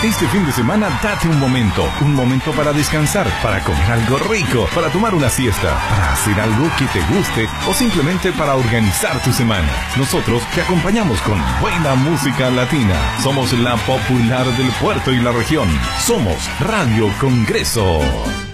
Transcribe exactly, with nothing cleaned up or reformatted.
Este fin de semana date un momento, un momento para descansar, para comer algo rico, para tomar una siesta, para hacer algo que te guste o simplemente para organizar tu semana. Nosotros te acompañamos con buena música latina. Somos la popular del puerto y la región. Somos Radio Congreso.